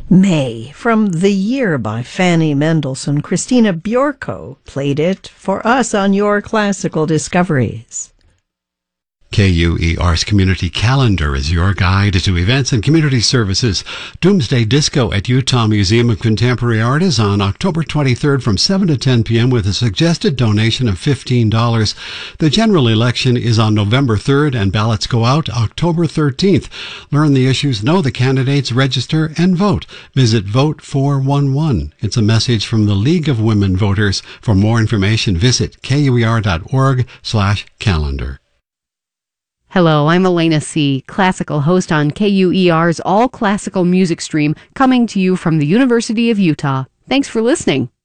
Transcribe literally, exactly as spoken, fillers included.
May, from The Year by Fanny Mendelssohn. Christina Bjorko played it for us on Your Classical Discoveries. K U E R's Community Calendar is your guide to events and community services. Doomsday Disco at Utah Museum of Contemporary Art is on October twenty-third from seven to ten p.m. with a suggested donation of fifteen dollars. The general election is on November third and ballots go out October thirteenth. Learn the issues, know the candidates, register, and vote. Visit vote four one one. It's a message from the League of Women Voters. For more information, visit kuer.org slash calendar. Hello, I'm Elena C., classical host on K U E R's All Classical Music Stream, coming to you from the University of Utah. Thanks for listening.